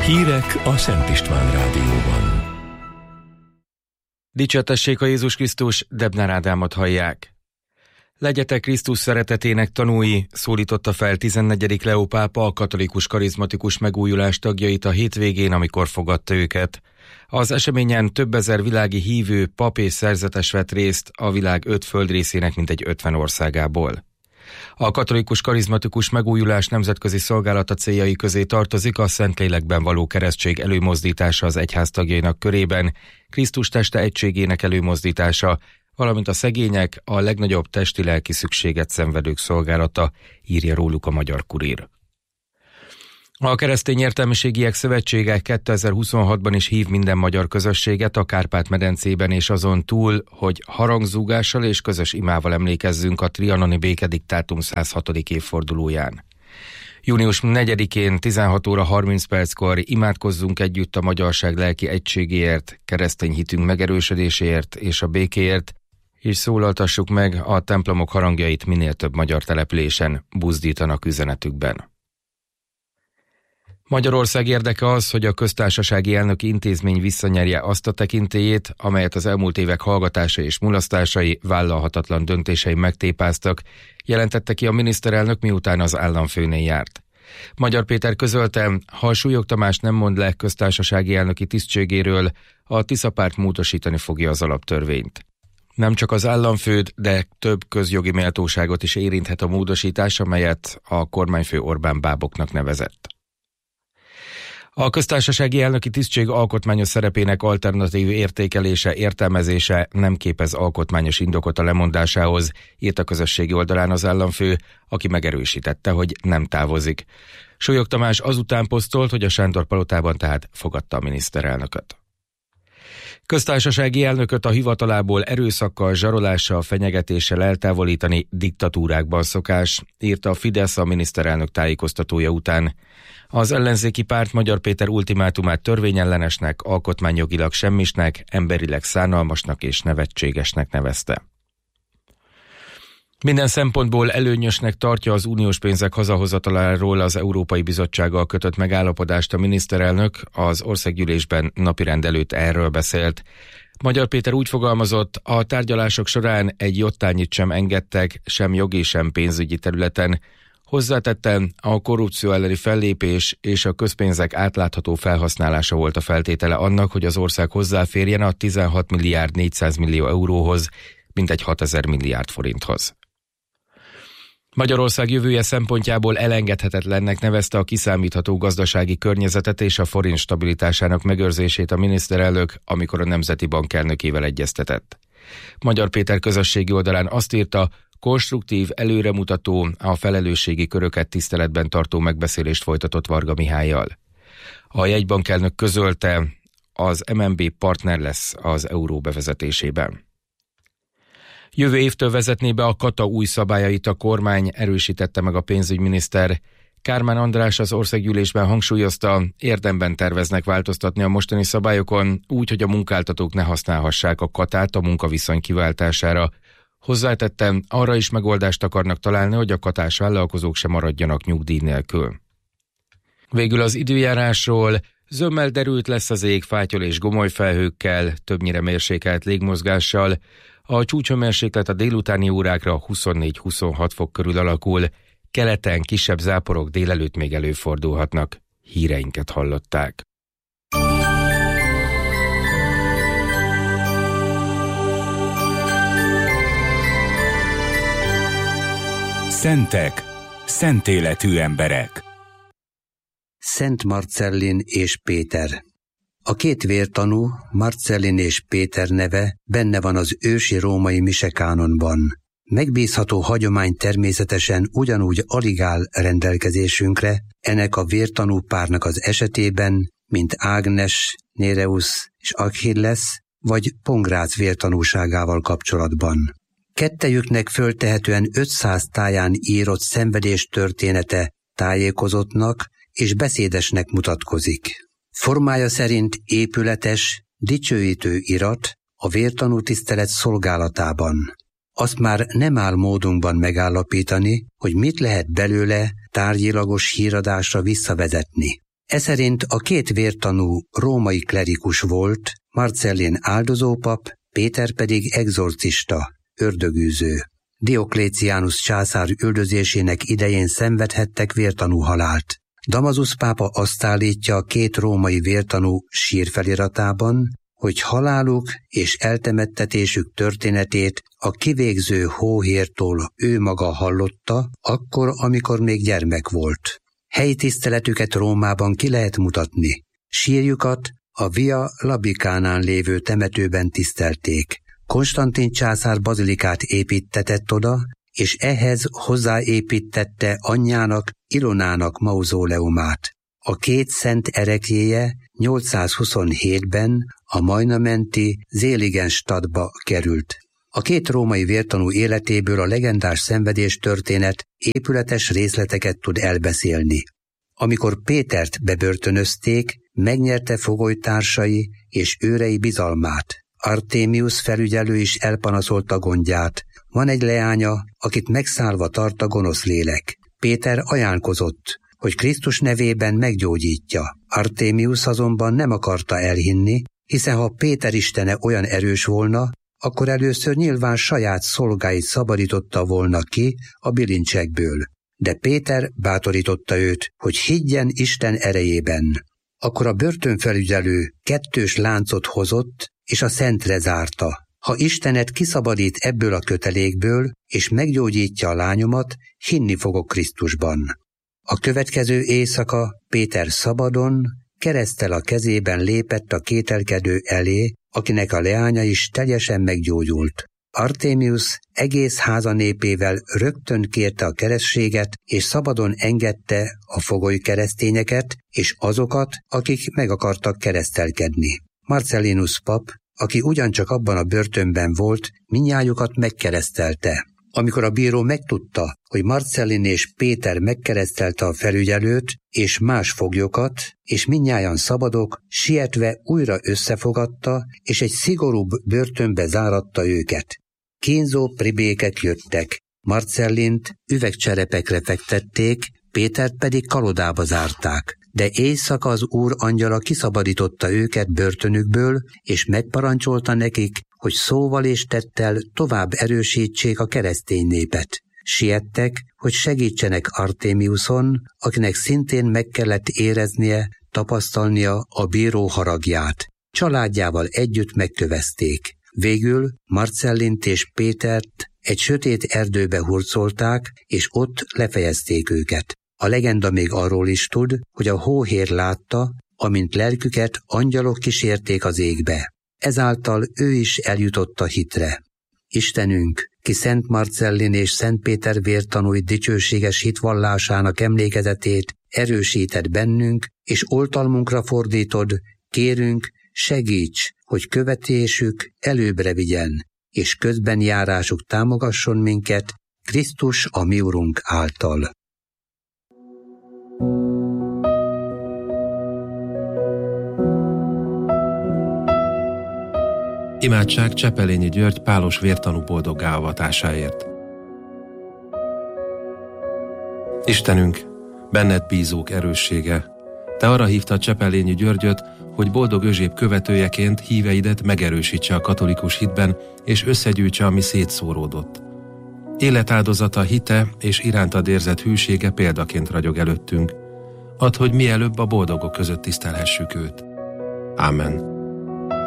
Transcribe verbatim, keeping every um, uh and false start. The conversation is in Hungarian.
Hírek a Szent István Rádióban. Dicsértessék a Jézus Krisztus, Debnár Ádámot hallják. Legyetek Krisztus szeretetének tanúi, szólította fel tizennegyedik Leó pápa a katolikus karizmatikus megújulás tagjait a hétvégén, amikor fogadta őket. Az eseményen több ezer világi hívő, pap és szerzetes vett részt a világ öt földrészének mintegy ötven országából. A katolikus karizmatikus megújulás nemzetközi szolgálata céljai közé tartozik a Szentlélekben való keresztség előmozdítása az egyház tagjainak körében, Krisztus teste egységének előmozdítása, valamint a szegények, a legnagyobb testi-lelki szükséget szenvedők szolgálata, írja róluk a Magyar Kurír. A Keresztény Értelmiségiek Szövetsége kétezer-huszonhatban is hív minden magyar közösséget a Kárpát-medencében és azon túl, hogy harangzúgással és közös imával emlékezzünk a trianoni békediktátum száz hatodik évfordulóján. június negyedikén tizenhat óra harminc perckor imádkozzunk együtt a magyarság lelki egységéért, keresztény hitünk megerősödéséért és a békéért, és szólaltassuk meg a templomok harangjait minél több magyar településen, buzdítanak üzenetükben. Magyarország érdeke az, hogy a köztársasági elnöki intézmény visszanyerje azt a tekintélyét, amelyet az elmúlt évek hallgatásai és mulasztásai, vállalhatatlan döntései megtépáztak, jelentette ki a miniszterelnök, miután az államfőnél járt. Magyar Péter közölte, ha a Súlyog Tamás nem mond le köztársasági elnöki tisztségéről, a Tisza párt módosítani fogja az alaptörvényt. Nem csak az államfőt, de több közjogi méltóságot is érinthet a módosítás, amelyet a kormányfő Orbán báboknak nevezett. A köztársasági elnöki tisztség alkotmányos szerepének alternatív értékelése, értelmezése nem képez alkotmányos indokot a lemondásához, írt a közösségi oldalán az államfő, aki megerősítette, hogy nem távozik. Súlyog Tamás azután posztolt, hogy a Sándor palotában tehát fogadta a miniszterelnököt. Köztársasági elnököt a hivatalából erőszakkal, zsarolással, fenyegetéssel eltávolítani diktatúrákban szokás, írta a Fidesz a miniszterelnök tájékoztatója után. Az ellenzéki párt Magyar Péter ultimátumát törvényellenesnek, alkotmányjogilag semmisnek, emberileg szánalmasnak és nevetségesnek nevezte. Minden szempontból előnyösnek tartja az uniós pénzek hazahozataláról az Európai Bizottsággal kötött megállapodást a miniszterelnök, az országgyűlésben napirend előtt erről beszélt. Magyar Péter úgy fogalmazott, a tárgyalások során egy jottányit sem engedtek, sem jogi, sem pénzügyi területen. Hozzátette, a korrupció elleni fellépés és a közpénzek átlátható felhasználása volt a feltétele annak, hogy az ország hozzáférjen a tizenhat milliárd négyszáz millió euróhoz, mintegy hatezer milliárd forinthoz. Magyarország jövője szempontjából elengedhetetlennek nevezte a kiszámítható gazdasági környezetet és a forint stabilitásának megőrzését a miniszterelnök, amikor a Nemzeti Bank elnökével egyeztetett. Magyar Péter közösségi oldalán azt írta, konstruktív, előremutató, a felelősségi köröket tiszteletben tartó megbeszélést folytatott Varga Mihállyal. A jegybankelnök közölte, az em en bé partner lesz az euró bevezetésében. Jövő évtől vezetné be a kata új szabályait a kormány, erősítette meg a pénzügyminiszter. Kármán András az országgyűlésben hangsúlyozta, érdemben terveznek változtatni a mostani szabályokon, úgy, hogy a munkáltatók ne használhassák a katát a munkaviszony kiváltására. Hozzátette, arra is megoldást akarnak találni, hogy a katás vállalkozók sem maradjanak nyugdíj nélkül. Végül az időjárásról. Zömmel derült lesz az ég, fátyol és gomoly felhőkkel, többnyire mérsékelt légmozgással. A csúcshőmérséklet a délutáni órákra huszonnégy-huszonhat fok körül alakul, keleten kisebb záporok délelőtt még előfordulhatnak. Híreinket hallották. Szentek, szent életű emberek. Szent Marcellin és Péter. A két vértanú, Marcellin és Péter neve benne van az ősi római misekánonban. Megbízható hagyomány természetesen ugyanúgy alig áll rendelkezésünkre ennek a vértanú párnak az esetében, mint Ágnes, Néreus és Achilles, vagy Pongrác vértanúságával kapcsolatban. Kettejüknek föltehetően ötszáz táján írott szenvedés története tájékozottnak és beszédesnek mutatkozik. Formája szerint épületes, dicsőítő irat a vértanú tisztelet szolgálatában. Azt már nem áll módunkban megállapítani, hogy mit lehet belőle tárgyilagos híradásra visszavezetni. Eszerint a két vértanú római klerikus volt, Marcellin áldozópap, Péter pedig exorcista, ördögűző. Diokléciánus császár üldözésének idején szenvedhettek vértanú halált. Damasus pápa azt állítja a két római vértanú sírfeliratában, hogy haláluk és eltemettetésük történetét a kivégző hóhértól ő maga hallotta, akkor, amikor még gyermek volt. Helyi tiszteletüket Rómában ki lehet mutatni. Sírjukat a Via Labicánán lévő temetőben tisztelték. Konstantin császár bazilikát építtetett oda, és ehhez hozzáépítette anyjának, Ilonának mauzóleumát. A két szent ereklyéje nyolcszázhuszonhétben a Majna-menti Seligenstadtba került. A két római vértanú életéből a legendás szenvedés történet épületes részleteket tud elbeszélni. Amikor Pétert bebörtönözték, megnyerte fogolytársai és őrei bizalmát. Artemius felügyelő is elpanaszolta gondját. Van egy leánya, akit megszállva tart a gonosz lélek. Péter ajánlkozott, hogy Krisztus nevében meggyógyítja. Artemius azonban nem akarta elhinni, hiszen ha Péter istene olyan erős volna, akkor először nyilván saját szolgáit szabadította volna ki a bilincsekből. De Péter bátorította őt, hogy higgyen Isten erejében. Akkor a börtönfelügyelő kettős láncot hozott, és a szentre zárta. Ha Istenet kiszabadít ebből a kötelékből, és meggyógyítja a lányomat, hinni fogok Krisztusban. A következő éjszaka Péter szabadon, kereszttel a kezében lépett a kételkedő elé, akinek a leánya is teljesen meggyógyult. Artemius egész háza népével rögtön kérte a keresztséget, és szabadon engedte a fogoly keresztényeket, és azokat, akik meg akartak keresztelkedni. Marcellinus pap, aki ugyancsak abban a börtönben volt, mindnyájukat megkeresztelte. Amikor a bíró megtudta, hogy Marcellin és Péter megkeresztelte a felügyelőt és más foglyokat, és mindnyájan szabadok, sietve újra összefogadta, és egy szigorúbb börtönbe záratta őket. Kínzó pribékek jöttek, Marcellint üvegcserepekre fektették, Pétert pedig kalodába zárták. De éjszaka az Úr angyala kiszabadította őket börtönükből, és megparancsolta nekik, hogy szóval és tettel tovább erősítsék a keresztény népet. Siettek, hogy segítsenek Artemiuson, akinek szintén meg kellett éreznie, tapasztalnia a bíró haragját. Családjával együtt megkövezték. Végül Marcellint és Pétert egy sötét erdőbe hurcolták, és ott lefejezték őket. A legenda még arról is tud, hogy a hóhér látta, amint lelküket angyalok kísérték az égbe. Ezáltal ő is eljutott a hitre. Istenünk, ki Szent Marcellin és Szent Péter vértanúi dicsőséges hitvallásának emlékezetét erősíted bennünk, és oltalmunkra fordítod, kérünk, segíts, hogy követésük előbbre vigyen, és közben járásuk támogasson minket, Krisztus a mi Urunk által. Imádság Csepelényi György pálos vértanú boldoggá avatásáért. Istenünk, benned bízók erőssége, te arra hívtad Csepelényi Györgyöt, hogy boldog özséb követőjeként híveidet megerősítse a katolikus hitben, és összegyűjtse, ami szétszóródott. Életáldozata, hite és irántad érzett hűsége példaként ragyog előttünk. Add, hogy mielőbb a boldogok között tisztelhessük őt. Ámen.